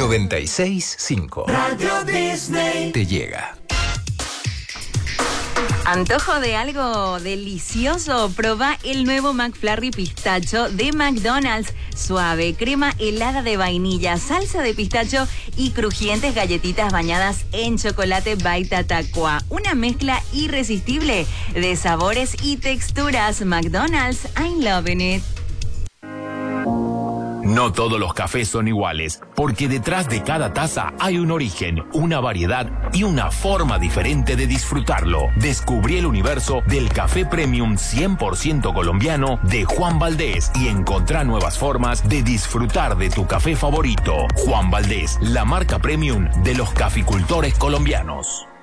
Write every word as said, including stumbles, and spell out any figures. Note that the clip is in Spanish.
noventa y seis punto cinco. Radio Disney te llega. ¿Antojo de algo delicioso? Proba el nuevo McFlurry pistacho de McDonald's. Suave, crema helada de vainilla, salsa de pistacho y crujientes galletitas bañadas en chocolate by Tataqua. Una mezcla irresistible de sabores y texturas. McDonald's, I'm loving it. No todos los cafés son iguales, porque detrás de cada taza hay un origen, una variedad y una forma diferente de disfrutarlo. Descubrí el universo del café premium cien por ciento colombiano de Juan Valdez y encontrá nuevas formas de disfrutar de tu café favorito. Juan Valdez, la marca premium de los caficultores colombianos.